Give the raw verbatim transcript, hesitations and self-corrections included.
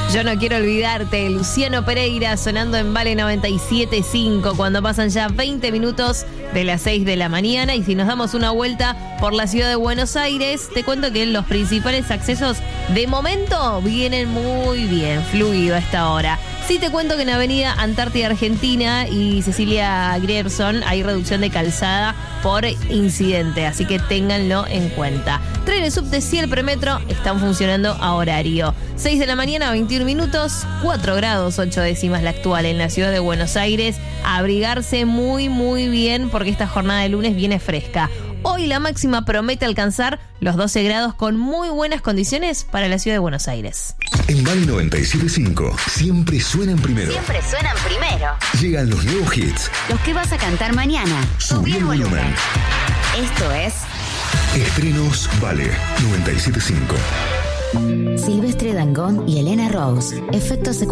Yo no quiero olvidarte, Luciano Pereira sonando en Vale noventa y siete punto cinco cuando pasan ya veinte minutos de las seis de la mañana. Y si nos damos una vuelta por la ciudad de Buenos Aires, te cuento que los principales accesos de momento vienen muy bien, fluido a esta hora. Sí te cuento que en Avenida Antártida Argentina y Cecilia Grierson hay reducción de calzada por incidente, así que ténganlo en cuenta. Trenes subte y el premetro están funcionando a horario. seis de la mañana, veintiún minutos, cuatro grados, ocho décimas la actual en la ciudad de Buenos Aires. A abrigarse muy, muy bien porque esta jornada de lunes viene fresca. Hoy la máxima promete alcanzar los doce grados con muy buenas condiciones para la ciudad de Buenos Aires. En Vale noventa y siete punto cinco siempre suenan primero. Siempre suenan primero. Llegan los nuevos hits. Los que vas a cantar mañana. Subí el volumen. Esto es Estrenos Vale noventa y siete punto cinco. Silvestre Dangond y Elena Rose. Efectos secundarios.